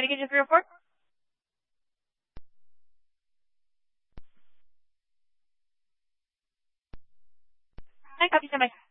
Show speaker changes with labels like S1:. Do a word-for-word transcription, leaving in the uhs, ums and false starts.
S1: Medication three oh four? Hi, copy, stand by.